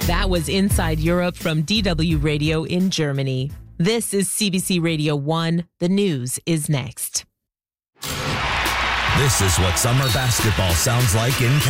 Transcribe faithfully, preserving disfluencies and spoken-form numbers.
That was Inside Europe from D W Radio in Germany. This is C B C Radio one. The news is next. This is what summer basketball sounds like in